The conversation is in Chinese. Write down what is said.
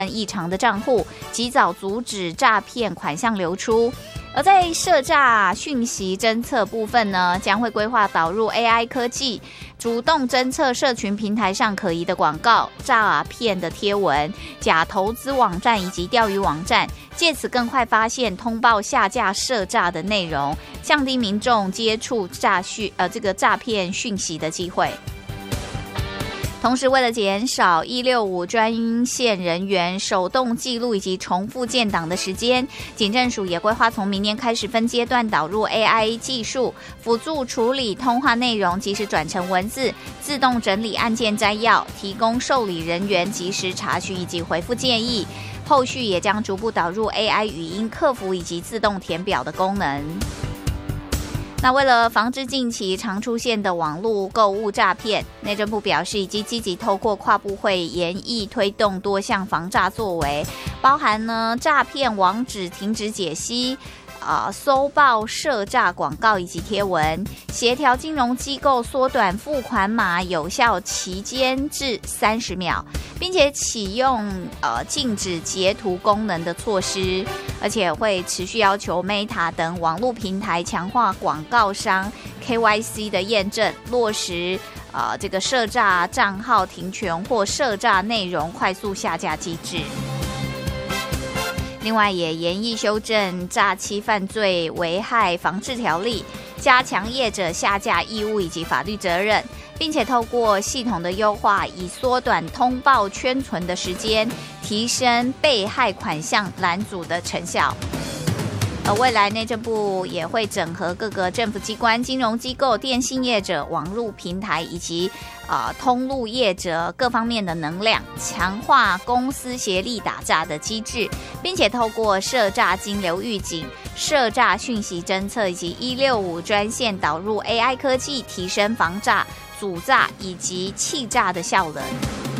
异常的账户，及早阻止诈骗款项流出。而在涉诈讯息侦测部分呢，将会规划导入 AI 科技，主动侦测社群平台上可疑的广告、诈骗的贴文、假投资网站以及钓鱼网站，借此更快发现通报下架涉诈的内容，降低民众接触诈骗讯息的机会。同时，为了减少165专线人员手动记录以及重复建档的时间，警政署也规划从明年开始分阶段导入 AI 技术，辅助处理通话内容，及时转成文字，自动整理案件摘要，提供受理人员及时查询以及回复建议。后续也将逐步导入 AI 语音客服以及自动填表的功能。那为了防止近期常出现的网络购物诈骗，内政部表示已经积极透过跨部会研议推动多项防诈作为，包含呢诈骗网址停止解析、搜报涉诈广告以及贴文，协调金融机构缩短付款码有效期间至30秒，并且启用禁止截图功能的措施，而且会持续要求 Meta 等网络平台强化广告商 KYC 的验证，落实这个涉诈账号停权或涉诈内容快速下架机制。另外，也研议修正诈欺犯罪危害防治条例，加强业者下架义务以及法律责任，并且透过系统的优化，以缩短通报圈存的时间，提升被害款项拦阻的成效。而未来内政部也会整合各个政府机关、金融机构、电信业者、网络平台以及通路业者各方面的能量，强化公司协力打诈的机制，并且透过涉诈金流预警、涉诈讯息侦测以及165专线导入 AI 科技，提升防诈、阻诈以及弃诈的效能。